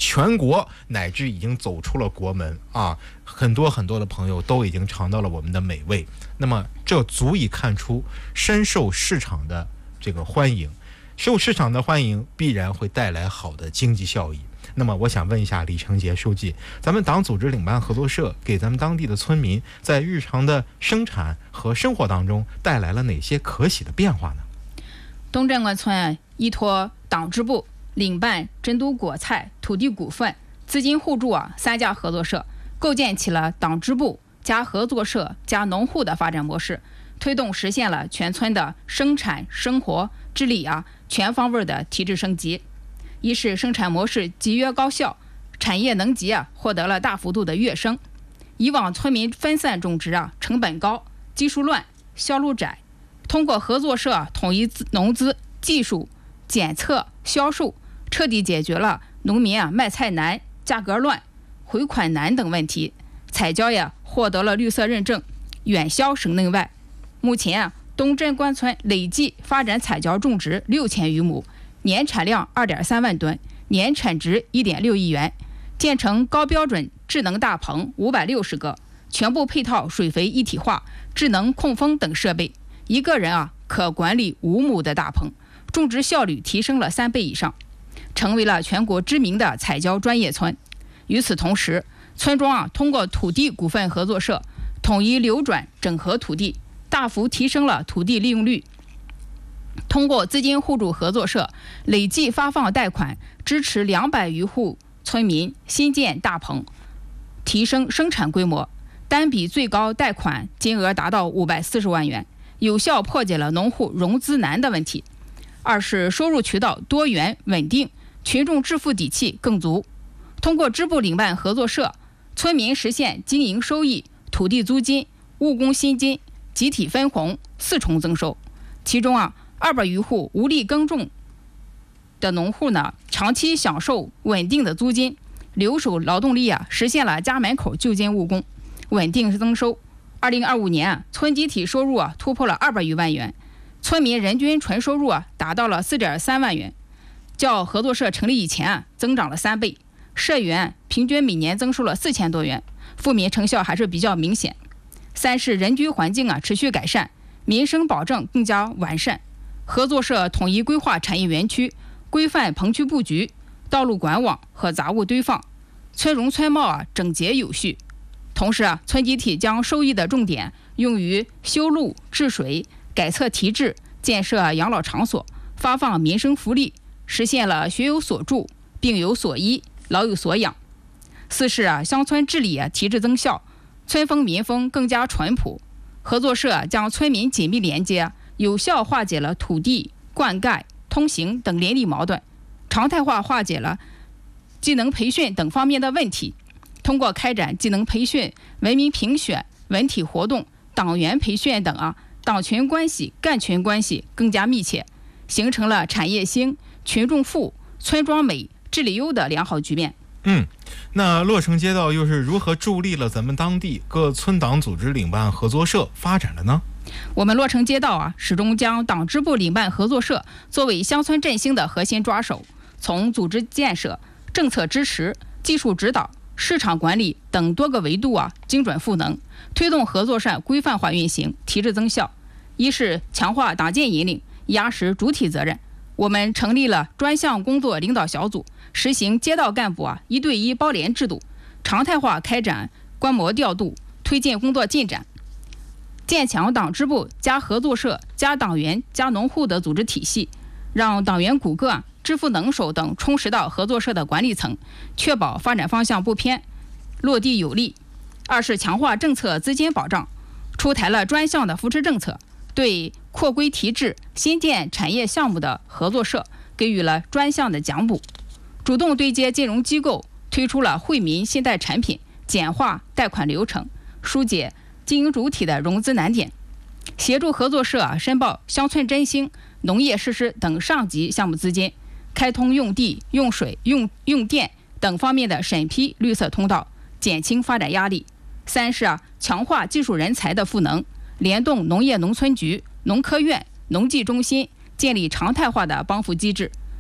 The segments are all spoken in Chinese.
全国乃至已经走出了国门啊，很多的朋友都已经尝到了我们的美味。那么这足以看出深受市场的这个欢迎，受市场的欢迎必然会带来好的经济效益。那么我想问一下李成杰书记，咱们党组织领办合作社给咱们当地的村民在日常的生产和生活当中带来了哪些可喜的变化呢？ 东镇关村依托党支部、领办、真都果菜、土地股份、资金互助3家合作社，构建起了党支部加合作社加农户的发展模式，推动实现了全村的生产、生活、治理全方位的提质升级。一是生产模式集约高效，产业能级获得了大幅度的跃升。以往村民分散种植成本高，基数乱，销路窄。通过合作社统一农资、技术、检测、销售，彻底解决了农民卖菜难、价格乱、回款难等问题。彩椒获得了绿色认证，远销省内外。目前东镇关村累计发展彩椒种植6000余亩，年产量2.3万吨，年产值1.6亿元，建成高标准智能大棚560个，全部配套水肥一体化、智能控风等设备，一个人可管理5亩的大棚，种植效率提升了3倍以上，成为了全国知名的彩椒专业村。与此同时，村庄通过土地股份合作社统一流转整合土地，大幅提升了土地利用率。通过资金互助合作社累计发放贷款，支持200余户村民新建大棚，提升生产规模，单笔最高贷款金额达到540万元，有效破解了农户融资难的问题。二是收入渠道多元稳定，群众致富底气更足。通过支部领办合作社，村民实现经营收益、土地租金、务工薪金集体分红4重增收。其中200余户无力耕种的农户长期享受稳定的租金，留守劳动力实现了家门口就近务工，稳定增收。2025年村集体收入突破了200余万元，村民人均纯收入达到了4.3万元，较合作社成立以前增长了3倍，社员平均每年增收了4000多元，富民成效还是比较明显。三是人居环境持续改善，民生保障更加完善。合作社统一规划产业园区，规范棚区布局、道路管网和杂物堆放，村容村貌整洁有序。同时村集体将收益的重点用于修路、治水、改测提质、建设养老场所，发放民生福利，实现了学有所住、病有所医、老有所养。四是乡村治理提质增效，村风民风更加淳朴。合作社将村民紧密连接，有效化解了土地、灌溉、通行等邻里矛盾，常态化化解了技能培训等方面的问题。通过开展技能培训、文明评选、文体活动、党员培训等党群关系、干群关系更加密切，形成了产业兴、群众富、村庄美、治理优的良好局面。 那洛城街道又是如何助力了咱们当地各村党组织领办合作社发展的呢？ 我们洛城街道始终将党支部领办合作社作为乡村振兴的核心抓手，从组织建设、政策支持、技术指导、市场管理等多个维度精准赋能，推动合作社规范化运行，提质增效。一是强化党建引领，压实主体责任。我们成立了专项工作领导小组，实行街道干部1对1包联制度，常态化开展观摩调度，推进工作进展，建强党支部加合作社加党员加农户的组织体系，让党员骨干、支付能手等充实到合作社的管理层，确保发展方向不偏，落地有力。二是强化政策资金保障，出台了专项的扶持政策，对扩规提质、新建产业项目的合作社给予了专项的奖补，主动对接金融机构，推出了惠民信贷产品，简化贷款流程，疏解经营主体的融资难点，协助合作社申报乡村振兴、农业设施等上级项目资金，开通用地、用水、用电等方面的审批绿色通道，减轻发展压力。三是强化技术人才的赋能，联动农业农村局、农科院、农技中心，建立常态化的帮扶机制，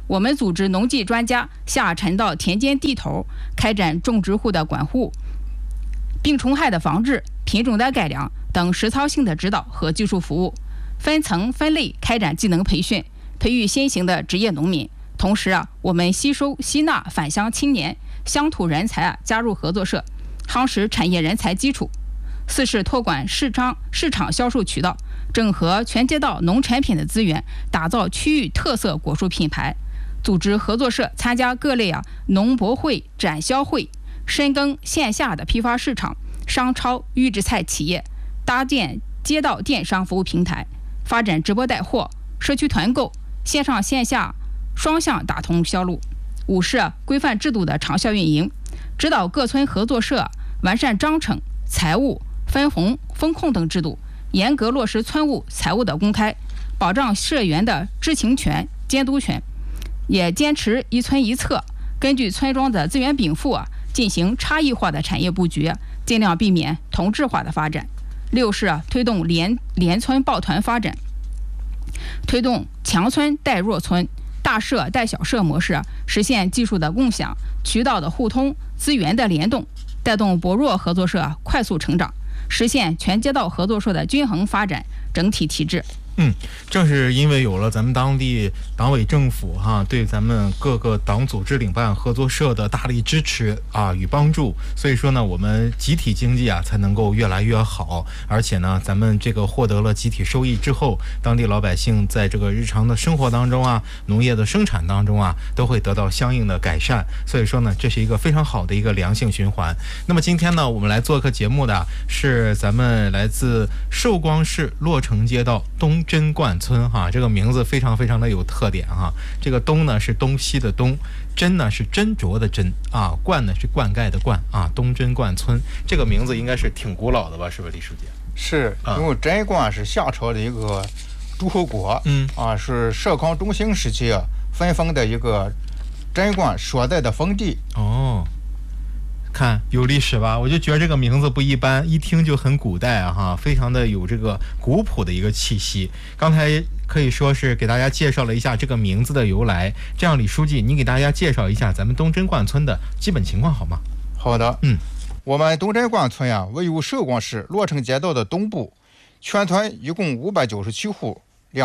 我们组织农技专家下沉到田间地头，开展种植户的管护、病虫害的防治、品种的改良等实操性的指导和技术服务，分层分类开展技能培训，培育新型的职业农民。同时我们吸纳返乡青年、乡土人才加入合作社，夯实产业人才基础。4是托管市场销售渠道，整合全街道农产品的资源，打造区域特色果蔬品牌。组织合作社参加各类农博会、展销会，深耕线下的批发市场、商超、预制菜企业，搭建街道电商服务平台，发展直播带货、社区团购、线上线下双向打通销路。5是规范制度的长效运营，指导各村合作社完善章程、财务、分红、风控等制度，严格落实村务财务的公开，保障社员的知情权、监督权，也坚持一村一策，根据村庄的资源禀赋进行差异化的产业布局，尽量避免同质化的发展。6是推动联村抱团发展，推动强村带弱村、大社带小社模式，实现技术的共享、渠道的互通、资源的联动，带动薄弱合作社快速成长，实现全街道合作社的均衡发展整体提质。 正是因为有了咱们当地党委政府对咱们各个党组织领办合作社的大力支持与帮助，所以说呢，我们集体经济才能够越来越好。而且呢，咱们这个获得了集体收益之后，当地老百姓在这个日常的生活当中农业的生产当中都会得到相应的改善。所以说呢，这是一个非常好的一个良性循环。那么今天呢，我们来做客节目的是咱们来自寿光市洛城街道东真观村这个名字非常非常的有特点这个东呢是东西的东，真呢是斟酌的斟灌呢是灌溉的灌东真观村，这个名字应该是挺古老的吧？是不是李书记？ 是，因为真观是夏朝的一个诸侯国，是社康中兴时期分封的一个真观所在的封地。 看有历史吧，我就觉得这个名字不一般，一听就很古代非常的有这个古朴的一个气息。刚才可以说是给大家介绍了一下这个名字的由来，这样李书记，你给大家介绍一下咱们东真观村的基本情况好吗？ 好的，我们东真观村位于寿光市洛城街道的东部，全村一共597户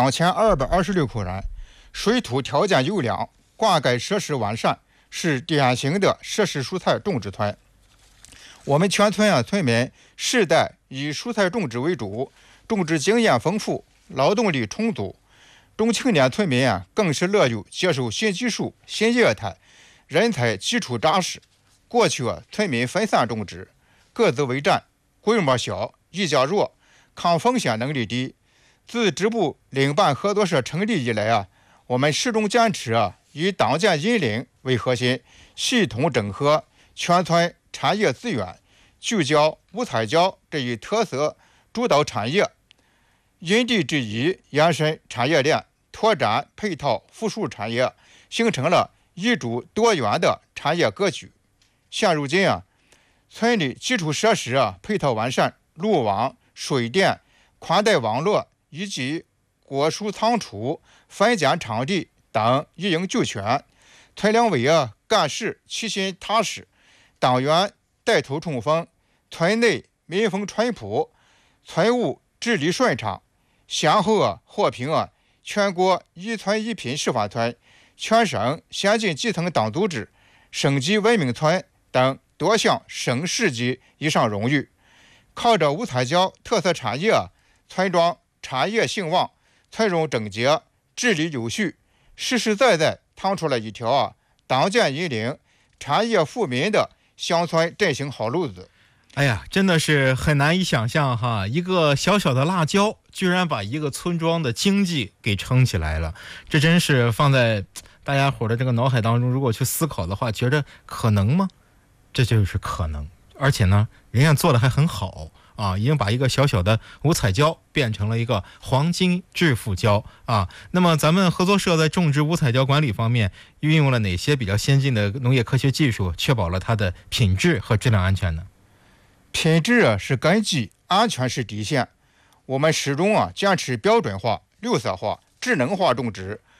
，2226口人，水土条件优良，灌溉设施完善，是典型的设施蔬菜种植村。我们全村村民世代以蔬菜种植为主，种植经验丰富，劳动力充足。中青年村民更是乐于接受新技术、新业态，人才基础扎实。过去村民分散种植，各自为战，规模小，议价弱，抗风险能力低。自支部领办合作社成立以来我们始终坚持以党建引领为核心，系统整合全村产业资源，聚焦无彩椒这一特色主导产业，因地制宜延伸产业链，拓展配套附属产业，形成了一主多元的产业格局。现如今村里基础设施配套完善，路网、水电、宽带网络以及果蔬仓储、分拣场地等一应俱全。村两委干事齐心踏实，党员带头冲锋，村内民风淳朴，村务治理顺畅，先后获评全国一村一品示范村、全省先进基层党组织、省级文明村等多项省市级以上荣誉。靠着无彩椒特色产业，村庄产业兴旺，村容整洁，治理有序，实实在在趟出了一条党建引领、产业富民的乡村振兴好路子。 哎呀，真的是很难以想象一个小小的辣椒居然把一个村庄的经济给撑起来了。这真是放在大家伙的这个脑海当中，如果去思考的话，觉得可能吗？这就是可能，而且呢，人家做的还很好已经把一个小小的五彩椒变成了一个黄金致富椒那么咱们合作社在种植五彩椒管理方面运用了哪些比较先进的农业科学技术，确保了它的品质和质量安全呢？ 品质是根基，安全是底线。我们始终坚持标准化、绿色化、智能化种植，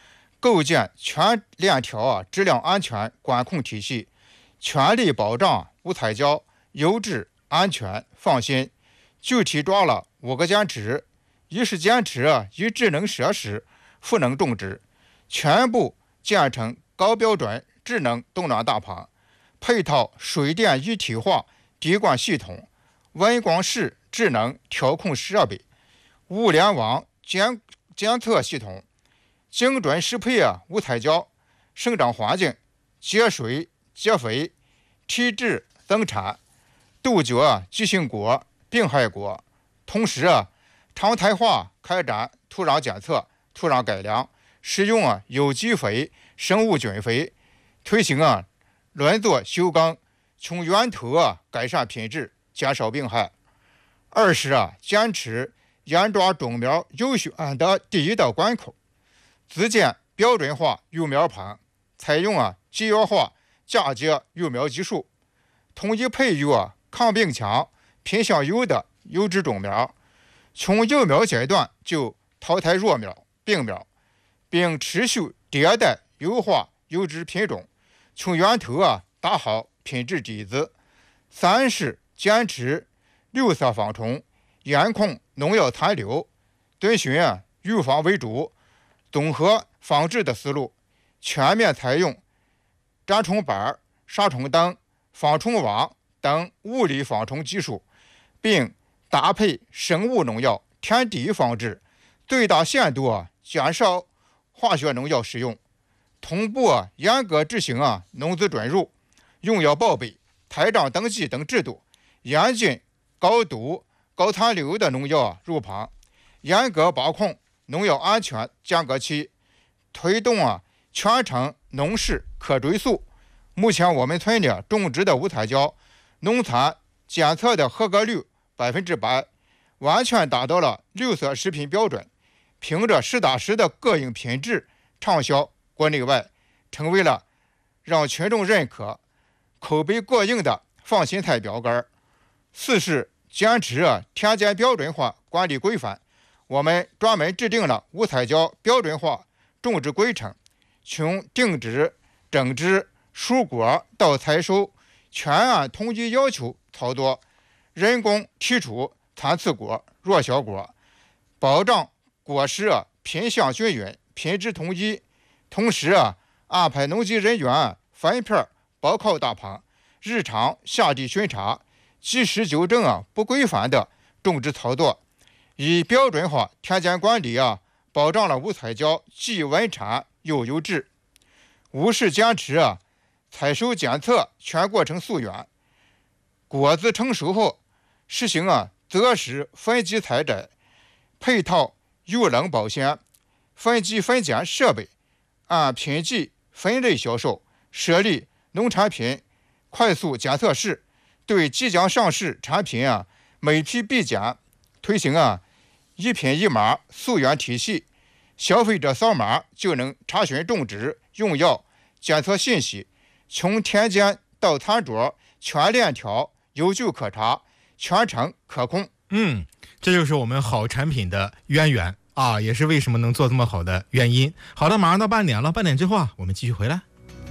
构建全链条质量安全管控体系，全力保障无彩椒优质、安全、放心。具体抓了5个坚持：一是坚持以智能设施赋能种植，全部建成高标准智能冻卵大棚，配套水电一体化滴灌系统、温光室智能调控设备、物联网监测系统，精准适配无彩椒生长环境，节水节肥，提质增产，杜绝急性果、病害果。同时常态化开展土壤检测、土壤改良，使用有机肥、生物菌肥，推行轮作休耕，从源头改善品质，减少病害。二是坚持严抓种苗优选的第一道关口，自建标准化育苗棚，采用集约化嫁接育苗技术，统一培育抗病强、品相优的优质种苗，从幼苗阶段就淘汰弱苗、病苗，并持续迭代优化优质品种，从源头打好品质底子。三是坚持绿色防虫，严控农药残留，遵循预防为主、综合防治的思路，全面采用粘虫板、杀虫灯、防虫网等物理防虫技术，并搭配生物农药田地防治，最大限度减少化学农药使用，同步严格执行农资准入、用药报备、台账登记等制度，严禁高毒、高残留的农药入棚，严格把控农药安全间隔期，推动全程农事可追溯。目前我们村里种植的无彩椒农残检测的合格率100%，完全达到了绿色食品标准，凭着实打实的个性品质畅销国内外，成为了让群众认可、口碑过硬的放心菜标杆。四是坚持田间标准化管理规范，我们专门制定了无彩椒标准化种植规程，从定植、整植、疏果到采收，全按统一要求操作，人工剔除残次果、弱小果，保障果实品相均匀、品质统一。同时安排农技人员分片报考大棚，日常下地巡查，及时纠正不规范的种植操作，以标准化田间管理保障了无彩椒既稳产又优质。五是坚持采收检测全过程溯源，果子成熟后实行择时分级采摘，配套预冷保鲜、分级分拣设备，按品级分类销售，设立农产品快速检测室，对即将上市产品每批必检，推行一品一码溯源体系，消费者扫码就能查询种植、用药、检测信息，从田间到餐桌全链条有据可查，全程可控。 这就是我们好产品的渊源也是为什么能做这么好的原因。好的，马上到半点了，半点之后我们继续回来。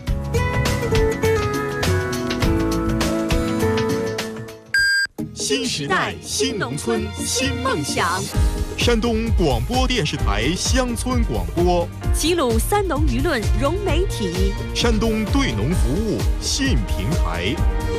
新时代新农村新梦想， 山东广播电视台乡村广播， 齐鲁三农舆论融媒体， 山东对农服务信平台。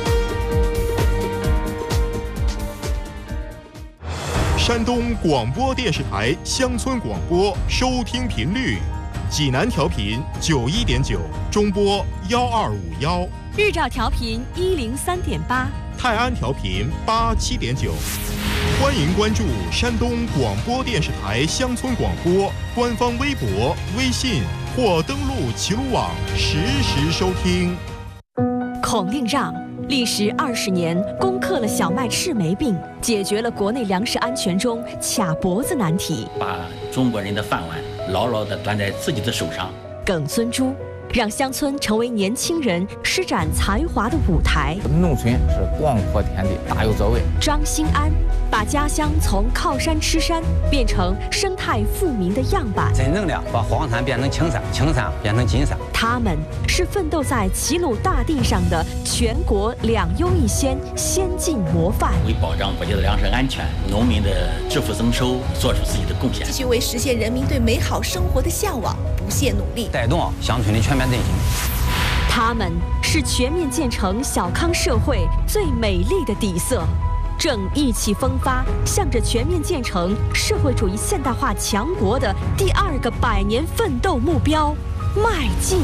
山东广播电视台乡村广播收听频率：济南调频91.9，中波1251； 日照调频103.8， 泰安调频87.9。欢迎关注山东广播电视台乡村广播官方微博、微信，或登录齐鲁网实时收听。 孔令让历时20年，攻克了小麦赤霉病，解决了国内粮食安全中卡脖子难题， 把中国人的饭碗牢牢地端在自己的手上。 耿孙洙让乡村成为年轻人施展才华的舞台。 农村是广阔天地，大有作为。 张兴安把家乡从靠山吃山变成生态富民的样板， 真正的把荒山变成青山，青山变成金山。 他们是奋斗在齐鲁大地上的全国2优1先先进模范， 为保障国家的粮食安全、农民的致富增收做出自己的贡献， 继续为实现人民对美好生活的向往不懈努力， 带动乡村的全面振兴。 他们是全面建成小康社会最美丽的底色，正意气风发，向着全面建成社会主义现代化强国的第2个100年奋斗目标迈进。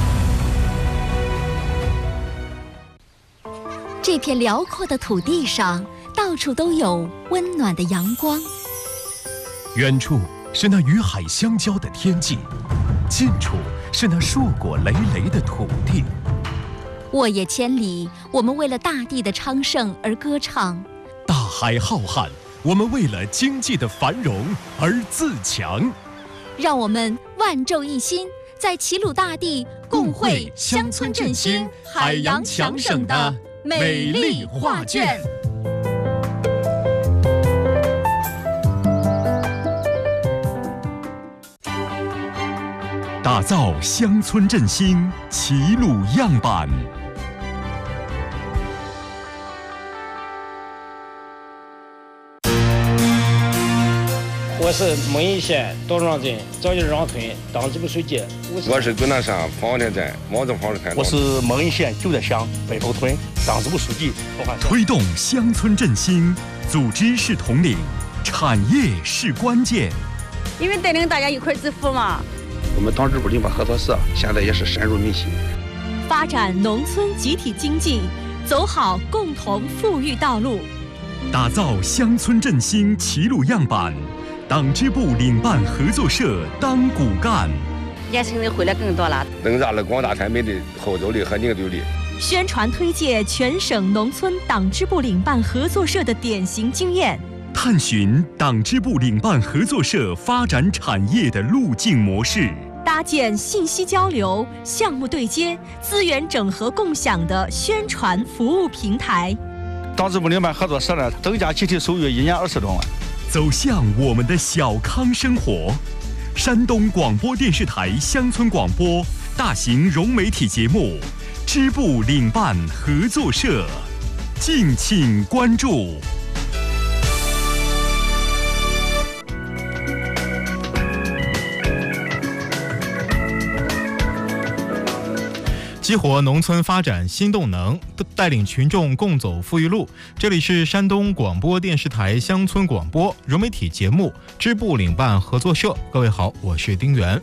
这片辽阔的土地上，到处都有温暖的阳光。 远处是那与海相交的天际，近处是那硕果累累的土地。 沃野千里，我们为了大地的昌盛而歌唱； 大海浩瀚，我们为了经济的繁荣而自强。 让我们万众一心，在齐鲁大地共绘乡村振兴、海洋强省的美丽画卷。 打造乡村振兴齐鲁样板。 我是蒙邑县道庄镇赵家庄村党支部书记。 我是东南山方店镇毛泽坊的村长。 我是蒙邑县旧德乡北头村党支部书记。 推动乡村振兴，组织是统领，产业是关键。 因为带领大家一块致富嘛。 我们党支部领办合作社现在也是深入民心， 发展农村集体经济，走好共同富裕道路， 打造乡村振兴齐鲁样板。党支部领办合作社当骨干， 年轻人回来更多了， 增加了广大村民的后走力和凝聚力。 宣传推介全省农村党支部领办合作社的典型经验， 探寻党支部领办合作社发展产业的路径模式， 搭建信息交流、项目对接、资源整合共享的宣传服务平台。 党支部领办合作社呢，增加集体收入1年20多万。 走向我们的小康生活。山东广播电视台乡村广播大型融媒体节目支部领办合作社，敬请关注。 激活农村发展新动能，带领群众共走富裕路。这里是山东广播电视台乡村广播融媒体节目支部领办合作社。各位好，我是丁元。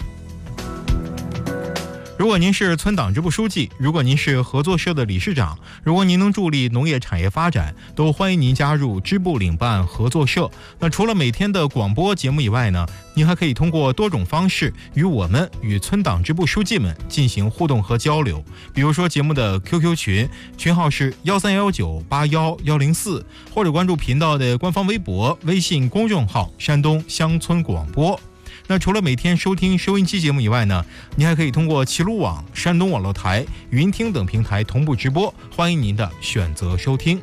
如果您是村党支部书记，如果您是合作社的理事长，如果您能助力农业产业发展，都欢迎您加入支部领办合作社。那除了每天的广播节目以外呢，您还可以通过多种方式与村党支部书记们进行互动和交流。比如说节目的 QQ 群号是131981104，或者关注频道的官方微博、微信公众号山东乡村广播。那除了每天收听收音机节目以外呢，您还可以通过齐鲁网、山东网络台、云听等平台同步直播，欢迎您的选择收听。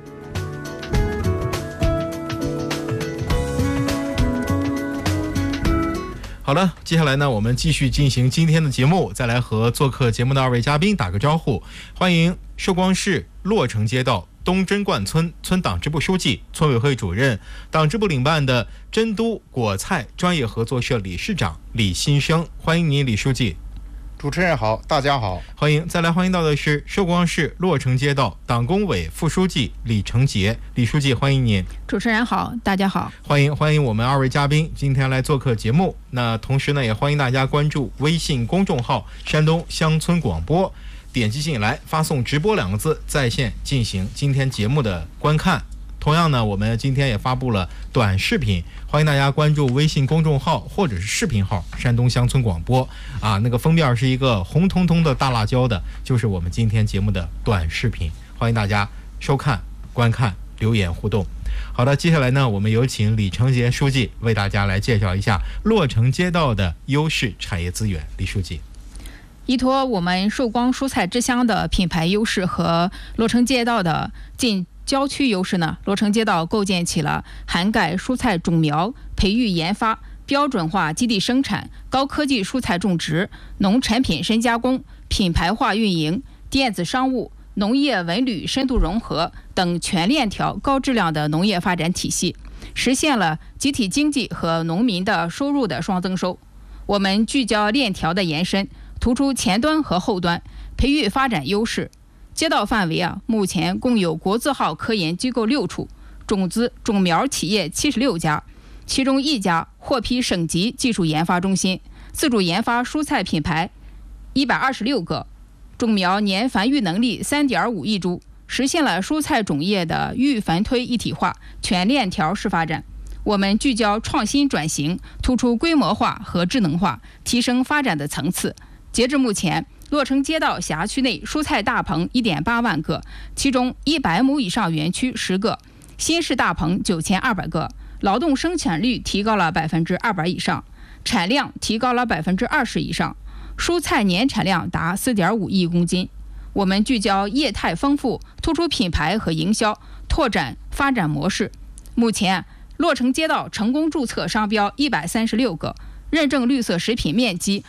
好了，接下来呢，我们继续进行今天的节目，再来和做客节目的2位嘉宾打个招呼。欢迎寿光市洛城街道东真观村村党支部书记、村委会主任、党支部领办的真都果菜专业合作社理事长李新生，欢迎您，李书记。 主持人好，大家好， 欢迎。再来欢迎到的是寿光市洛城街道党工委副书记李成杰，李书记欢迎您。 主持人好，大家好， 欢迎我们2位嘉宾今天来做客节目。那同时呢，也欢迎大家关注微信公众号山东乡村广播，点击进来，发送直播2个字，在线进行今天节目的观看。同样呢，我们今天也发布了短视频，欢迎大家关注微信公众号或者是视频号山东乡村广播啊，那个封面是一个红彤彤的大辣椒的，就是我们今天节目的短视频，欢迎大家收看、观看、留言互动。好的，接下来呢，我们有请李成杰书记为大家来介绍一下洛城街道的优势产业资源。李书记。 依托我们寿光蔬菜之乡的品牌优势和洛城街道的近郊区优势呢，洛城街道构建起了涵盖蔬菜种苗培育研发、标准化基地生产、高科技蔬菜种植、农产品深加工、品牌化运营、电子商务、农业文旅深度融合等全链条高质量的农业发展体系，实现了集体经济和农民的收入的双增收。我们聚焦链条的延伸，突出前端和后端，培育发展优势。街道范围目前共有国字号科研机构6处，种苗企业76家，其中1家获批省级技术研发中心，自主研发蔬菜品牌126个，种苗年繁育能力3.5亿株，实现了蔬菜种业的育繁推一体化、全链条式发展。我们聚焦创新转型，突出规模化和智能化，提升发展的层次。截至目前，洛城街道辖区内蔬菜大棚1.8万个，其中100亩以上园区10个，新式大棚9200个，劳动生产率提高了200%以上，产量提高了20%以上，蔬菜年产量达4.5亿公斤。我们聚焦业态丰富，突出品牌和营销，拓展发展模式。目前，洛城街道成功注册商标136个，认证绿色食品面积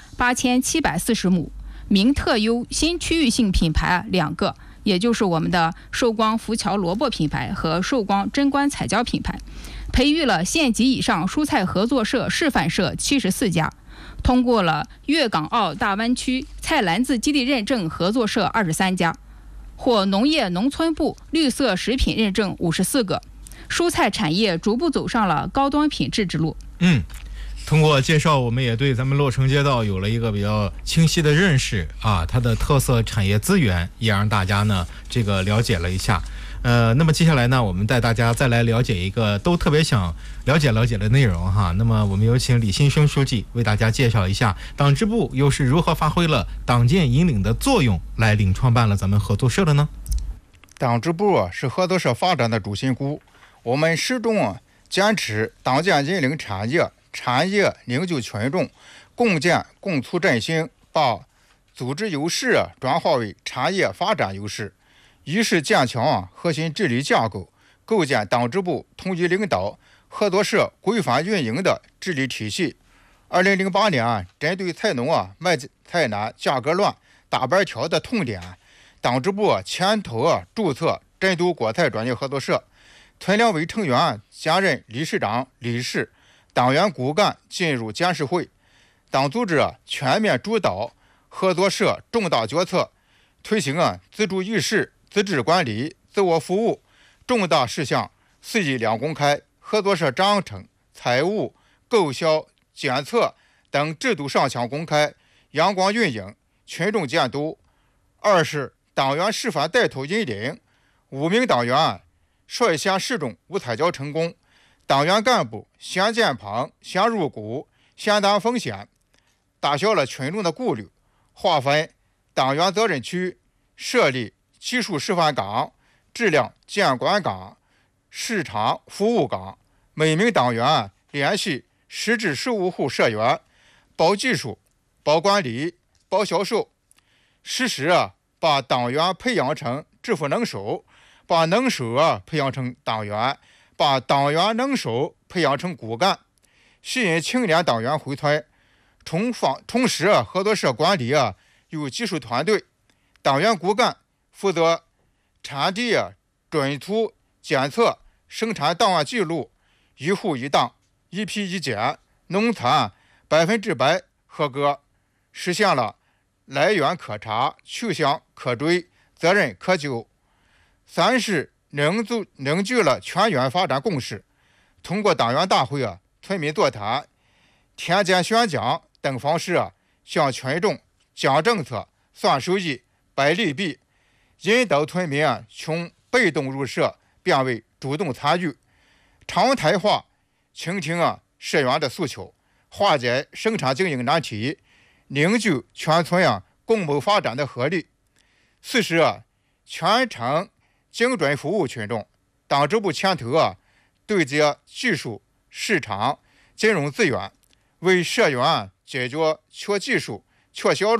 8740亩，名特优新区域性品牌2个，也就是我们的寿光福桥萝卜品牌和寿光贞观彩椒品牌，培育了县级以上蔬菜合作社示范社74家，通过了粤港澳大湾区菜篮子基地认证合作社23家，获农业农村部绿色食品认证54个，蔬菜产业逐步走上了高端品质之路。 通过介绍，我们也对咱们洛城街道有了一个比较清晰的认识啊，它的特色产业资源也让大家呢这个了解了一下。那么接下来呢，我们带大家再来了解一个都特别想了解的内容哈。那么我们有请李新生书记为大家介绍一下党支部又是如何发挥了党建引领的作用，来领创办了咱们合作社的呢？ 党支部是合作社发展的主心骨，我们始终坚持党建引领产业凝聚群众，共建共促振兴，把组织优势转化为产业发展优势。一是加强核心治理架构，构建党支部统一领导、合作社规范运营的治理体系。2008年，针对菜农卖菜难、价格乱、大板条的痛点，党支部牵头注册珍都果菜专业合作社，村两委成员兼任理事长、理事，党员骨干进入监事会，党组织全面主导合作社重大决策，推行自主议事、自治管理、自我服务重大事项4级2公开，合作社章程、财务、购销、检测等制度上墙公开，阳光运营，群众监督。2是党员示范带头引领，5名党员率先试种无彩椒成功，党员干部先建棚、先入股、先担风险，打消了群众的顾虑，划分党员责任区，设立技术示范岗、质量监管岗、市场服务岗，每名党员联系10至15户社员，包技术、包管理、包销售，实施把党员培养成致富能手，把能手培养成党员，把党员能手培养成骨干，吸引青年党员回村。同时合作社管理有技术团队，党员骨干负责产地准图检测、生产档案记录，一户一档、一批一检，农产100%合格，实现了来源可查、去向可追、责任可究。3是凝聚了全员发展共识，通过党员大会村民座谈、田间宣讲等方式向群众讲政策、算收益、摆利弊，引导村民从被动入社变为主动参与，常态化倾听社员的诉求，化解生产经营难题，凝聚全村共谋发展的合力。4是全程精准服务群众，党支部牵头对接技术、市场、金融资源，为社员解决缺技术、缺销路、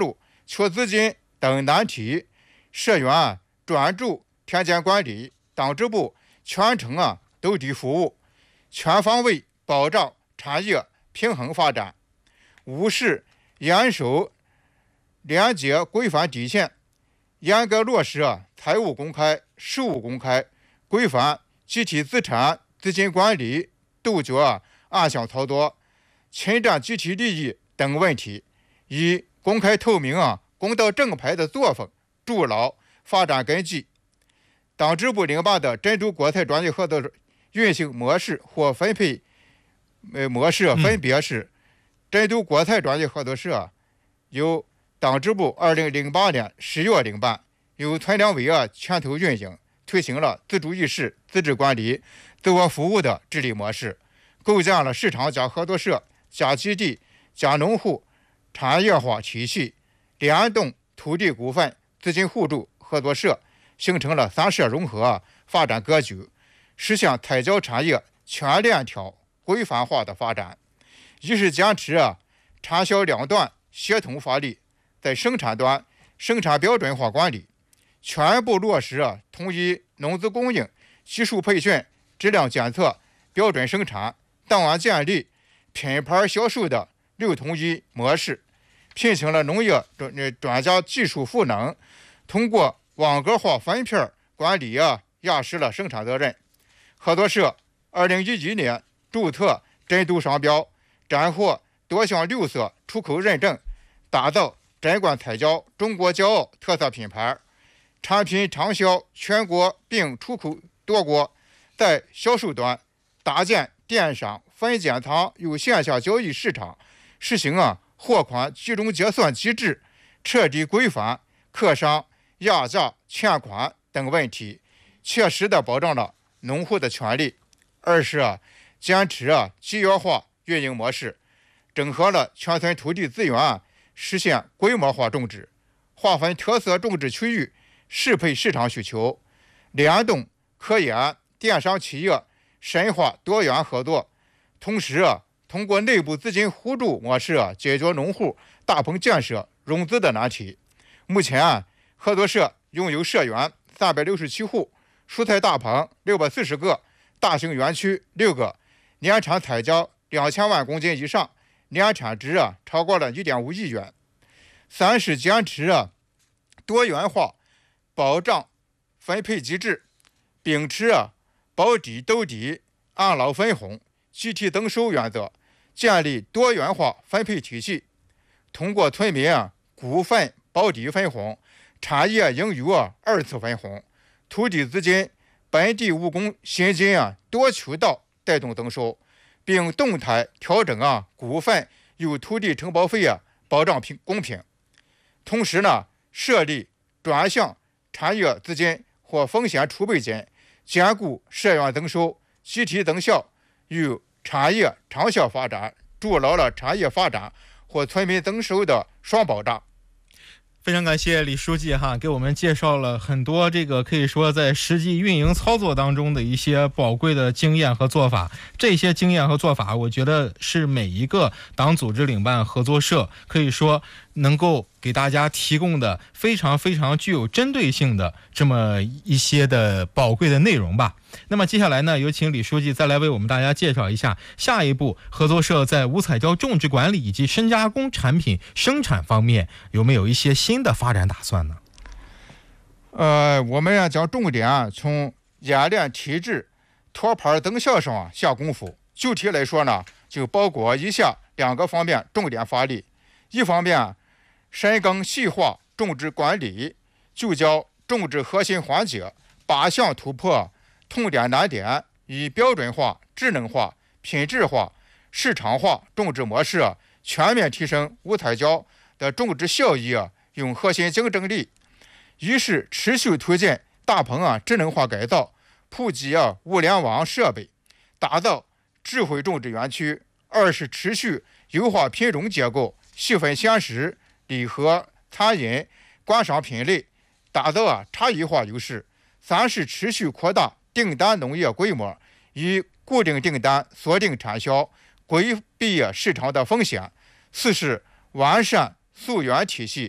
缺资金等难题，社员专注田间管理，党支部全程斗地服务，全方位保障产业平衡发展，务实严守廉洁规范底线，严格落实财务公开、事务公开，规范集体资产资金管理，杜绝暗箱操作、侵占集体利益等问题，以公开透明、公道正派的作风筑牢发展根基。党支部领办的珍珠果菜专业合作运行模式或分配模式分别是：珍珠果菜专业合作社由党支部2008年10月领办，由村两委牵头运营，推行了自主意识、自治管理、自我服务的治理模式，构建了市场加合作社加基地加农户产业化体系，联动土地股份资金互助合作社，形成了三社融合发展格局，实现彩椒产业全链条规范化的发展。一是坚持产销两端协同发力，在生产端生产标准化管理，全部落实统一农资供应、技术培训、质量检测、标准生产、档案建立、品牌销售的六统一模式，聘请了农业专家技术赋能，通过网格化分片管理压实了生产责任。合作社2011年注册珍珠商标，斩获多项绿色出口认证，打造珍冠彩椒中国骄傲特色品牌，产品畅销全国并出口多国。在销售端搭建电商分拣仓有线下交易市场，实行货款集中结算机制，彻底规范客商压价欠款等问题，切实地保障了农户的权利。二是坚持集约化运营模式，整合了全村土地资源，实现规模化种植，划分特色种植区域，适配市场需求，联动科研电商企业，深化多元合作。同时通过内部资金互助模式解决农户大棚建设融资的难题。目前合作社拥有社员367户，蔬菜大棚640个，大型园区6个，年产彩椒2000万公斤以上，年产值超过了1.5亿元。三是坚持多元化保障分配机制，秉持保底斗底、按劳分红、集体增收原则，建立多元化分配体系，通过村民股份保底分红、产业盈余二次分红、土地资金、本地务工薪金多渠道带动增收，并动态调整股份与土地承包费保障公平。同时设立专项产业资金或风险储备金，兼顾社员增收、集体增效与产业长效发展，筑牢了产业发展或村民增收的双保障。 非常感谢李书记给我们介绍了很多这个可以说在实际运营操作当中的一些宝贵的经验和做法。这些经验和做法，我觉得是每一个党组织领办合作社可以说能够给大家提供的非常非常具有针对性的这么一些的宝贵的内容吧。那么接下来呢，有请李书记再来为我们大家介绍一下下一步合作社在无彩椒种植管理以及深加工产品生产方面有没有一些新的发展打算呢？ 我们将重点从冶炼体质、托盘增效上下功夫。具体来说呢，就包括以下2个方面重点发力。一方面，深耕细化种植管理，聚焦种植核心环节，8项突破痛点难点，以标准化、智能化、品质化、市场化种植模式全面提升无彩椒的种植效益，用核心竞争力。一是持续推进大棚智能化改造，普及物联网设备，打造智慧种植园区。二是持续优化品种结构，细分鲜食、礼盒、餐饮、观赏品类，打造差异化优势。三是持续扩大订单农业规模，以固定订单锁定产销，规避市场的风险。四是完善溯源体系，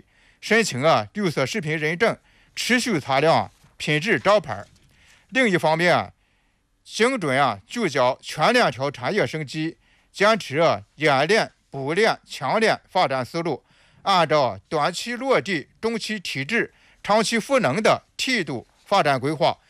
申请绿色食品认证，持续擦亮品质招牌。另一方面精准聚焦全链条产业升级，坚持冶炼、补炼、强炼发展思路，按照短期落地、中期提质、长期赋能的梯度发展规划，